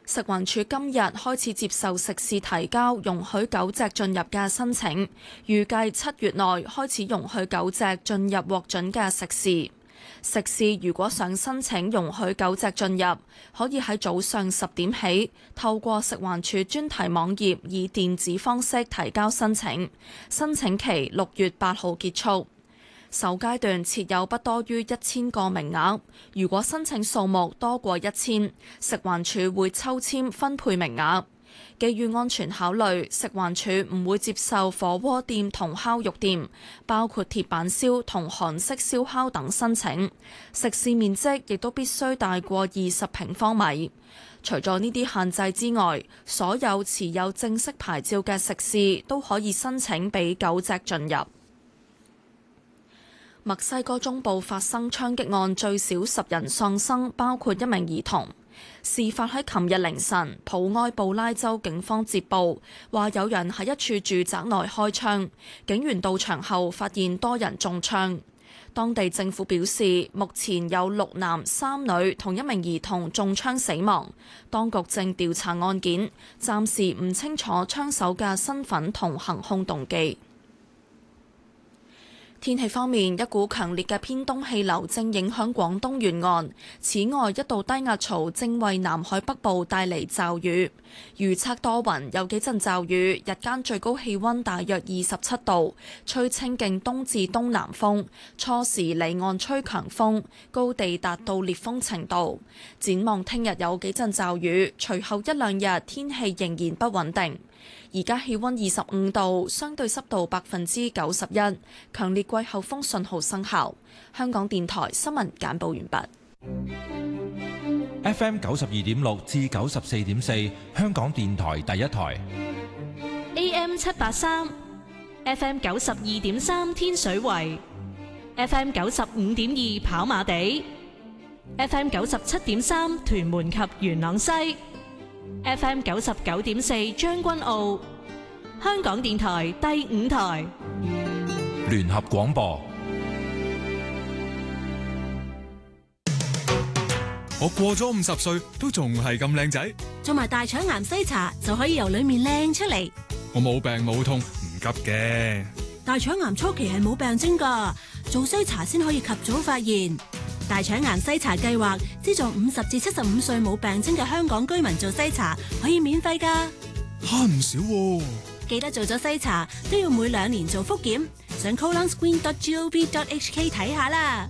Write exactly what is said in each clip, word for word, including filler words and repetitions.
食環署今日開始接受食肆提交容許狗隻進入嘅申請，預計七月內開始容許狗隻進入獲准嘅食肆。食肆如果想申請容許狗隻進入，可以喺早上十點起透過食環署專題網頁以電子方式提交申請，申請期六月八號結束。首階段設有不多於一千個名額，如果申請數目多過一千，食環署會抽籤分配名額。基於安全考慮，食環署唔會接受火鍋店同烤肉店，包括鐵板燒同韓式燒烤等申請。食肆面積亦都必須大過二十平方米。除咗呢啲限制之外，所有持有正式牌照嘅食肆都可以申請俾狗隻進入。墨西哥中部發生槍擊案，最少十人喪生，包括一名兒童。事發喺琴日凌晨，普埃布拉州警方接報話有人喺一處住宅內開槍，警員到場後發現多人中槍。當地政府表示，目前有六男三女同一名兒童中槍死亡，當局正調查案件，暫時唔清楚槍手嘅身份同行兇動機。天氣方面，一股強烈嘅偏東氣流正影響廣東沿岸，此外一道低壓槽正為南海北部帶嚟驟雨。預測多雲，有幾陣驟雨，日間最高氣溫大約二十七度，吹清勁東至東南風，初時離岸吹強風，高地達到烈風程度。展望聽日有幾陣驟雨，隨後一兩日天氣仍然不穩定。而家氣溫二十五度，相對濕度百分之九十一，強烈季候風信號生效。香港電台新聞簡報完畢。 F M 九十二點六至九十四點四，香港電台第一台。 A M 七八三，F M 九十二點三天水圍，F M 九十五點二跑馬地，F M 九十七點三屯門及元朗西。F M 九十九點四將軍澳，香港電台第五台聯合廣播。 我過咗五十歲都仲係咁靚仔， 做埋大腸癌篩查就可以由裏面靚出嚟。 我冇病冇痛，唔急嘅。 大腸癌初期係冇病徵㗎，做篩查先可以及早發現。大腸癌篩查計劃資助五十至七十五歲冇病徵嘅香港居民做篩查，可以免費㗎， 慳唔少喎。 記得做咗篩查都要每兩年做複檢，上 colon screen dot gov dot h k 睇下啦。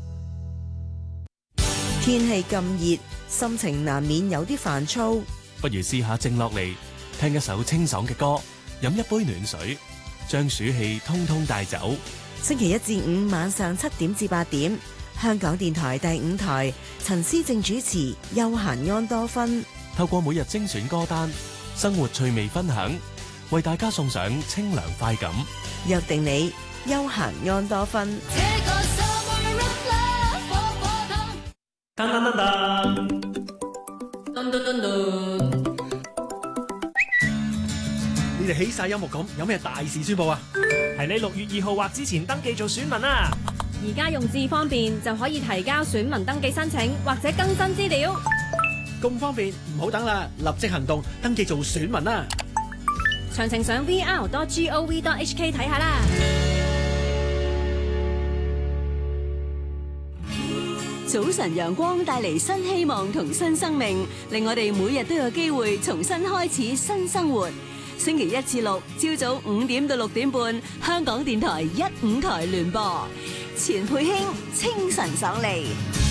天氣咁熱，心情難免有啲煩躁， 不如試下靜落嚟，聽一首清爽嘅歌，飲一杯暖水，將暑氣通通帶走。 星期一至五晚上七點至八點，香港電台第五台，陳思正主持，休閒安多芬。 透過每日精選歌單，生活趣味分享，為大家送上清涼快感。 約定你，休閒安多芬。 噔噔噔噔，噔噔噔噔。 你哋起晒音樂咁，有咩大事宣佈啊？ 係你六月二號或之前登記做選民啊！ 而家用智方便就可以提交選民登記申請或者更新資料。 咁方便，唔好等啦，立即行動，登記做選民啦！ 詳情上 v r dot gov dot h k 睇下啦。 早晨陽光帶嚟新希望同新生命，令我哋每日都有機會重新開始新生活。星期一至六朝早五點到六點半，香港電台一五台聯播，錢佩卿清晨爽利。